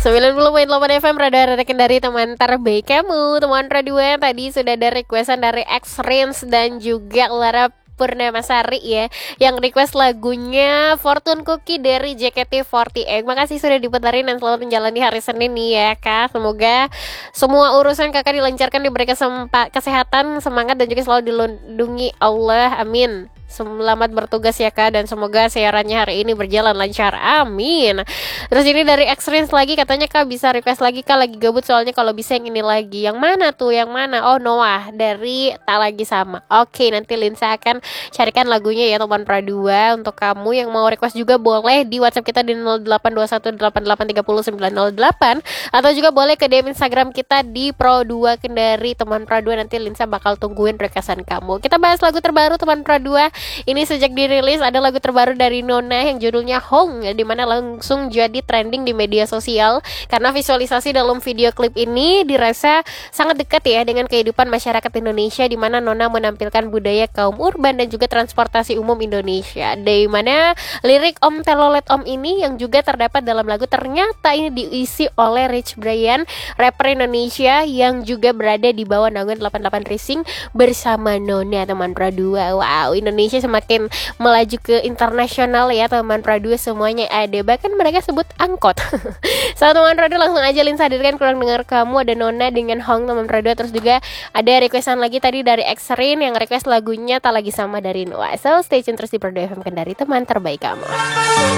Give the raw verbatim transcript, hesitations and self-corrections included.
sembilan puluh koma delapan F M Radio Rara Kendari, teman terbaik kamu. Teman radio yang tadi sudah ada requestan dari X-Rins dan juga Lara Purnamasari ya, yang request lagunya Fortune Cookie dari J K T empat delapan. Makasih sudah diputarin dan selamat menjalani hari Senin nih ya Kak. Semoga semua urusan Kakak dilancarkan, diberi kesempa- kesehatan, semangat dan juga selalu dilindungi Allah. Amin. Selamat bertugas ya Kak, dan semoga siarannya hari ini berjalan lancar, amin. Terus ini dari X-Rins lagi, katanya Kak bisa request lagi Kak, lagi gabut soalnya, kalau bisa yang ini lagi. Yang mana tuh, yang mana? Oh Noah dari Tak Lagi Sama. Oke, nanti Linsa akan carikan lagunya ya teman Pradua. Untuk kamu yang mau request juga boleh di WhatsApp kita di nol delapan dua satu delapan delapan tiga nol sembilan nol delapan, atau juga boleh ke D M Instagram kita di Pro dua Kendari teman Pradua. Nanti Linsa bakal tungguin requestan kamu. Kita bahas lagu terbaru teman Pradua. Ini sejak dirilis ada lagu terbaru dari Nona yang judulnya Hong, dimana langsung jadi trending di media sosial karena visualisasi dalam video klip ini dirasa sangat dekat ya dengan kehidupan masyarakat Indonesia, dimana Nona menampilkan budaya kaum urban dan juga transportasi umum Indonesia. Dimana lirik Om Telolet Om ini yang juga terdapat dalam lagu ternyata ini diisi oleh Rich Brian, rapper Indonesia yang juga berada di bawah naungan delapan puluh delapan Racing bersama Nona teman Pradua. Wow, Indonesia semakin melaju ke internasional ya teman Pradua, semuanya ada, bahkan mereka sebut angkot. So teman Pradua, langsung aja Linsa hadirkan kurang dengar kamu, ada Nona dengan Hong teman Pradua. Terus juga ada requestan lagi tadi dari X-Rin yang request lagunya Tak Lagi Sama dari Noah. So stay tune terus di Pradua F M Kendari, teman terbaik kamu.